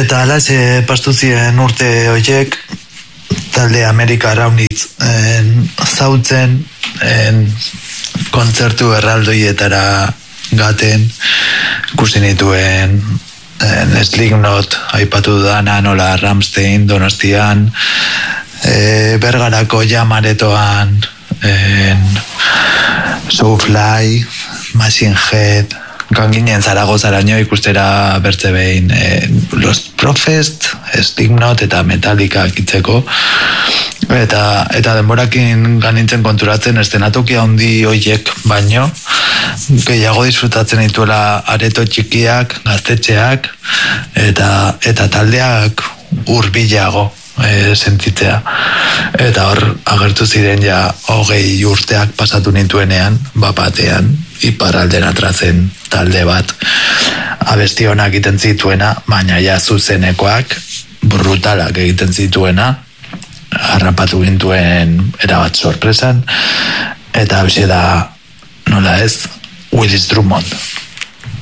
Eta alaxe pastu ziren urte horiek, talde Amerika Raunitz zautzen, kontzertu erraldoietara gaten, ikusi nituen Slipknot, aipatu dana, nola Rammstein, Donostian, Bergarako Jamaretoan, Soulfly, Machine Head, ganginen Zaragozaraino ikustera bertze behin Lost Prophets, Slipknot eta Metallica itzeko. Eta denborakin ganintzen konturatzen eszenatokia handi hoiek baino gehiago disfrutatzen dituela areto txikiak, gaztetxeak eta taldeak hurbilago sentitzea. Eta hor agertu ziren ja 20 urteak pasatu nituenean, batean iparraldera trazen talde bat abesti onak egiten zituena, baina ja zuzenekoak brutalak egiten zituena, harrapatu gintuen erabat sorpresan, eta hau da, nola ez, Willis Drummond.